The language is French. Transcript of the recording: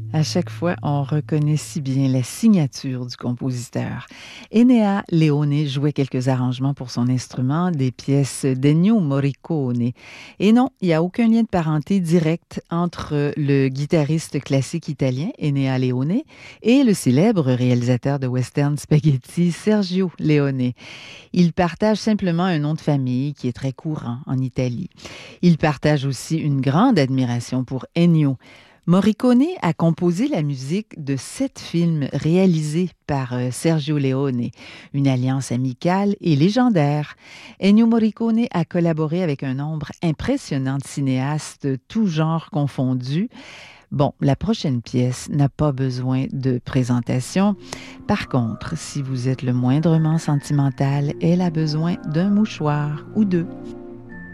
À chaque fois, on reconnaît si bien la signature du compositeur. Ennio Leone jouait quelques arrangements pour son instrument, des pièces d'Ennio Morricone. Et non, il n'y a aucun lien de parenté direct entre le guitariste classique italien Ennio Leone et le célèbre réalisateur de western spaghetti Sergio Leone. Ils partagent simplement un nom de famille qui est très courant en Italie. Ils partagent aussi une grande admiration pour Ennio. Morricone a composé la musique de 7 films réalisés par Sergio Leone, une alliance amicale et légendaire. Ennio Morricone a collaboré avec un nombre impressionnant de cinéastes, tous genres confondus. Bon, la prochaine pièce n'a pas besoin de présentation. Par contre, si vous êtes le moindrement sentimental, elle a besoin d'un mouchoir ou deux.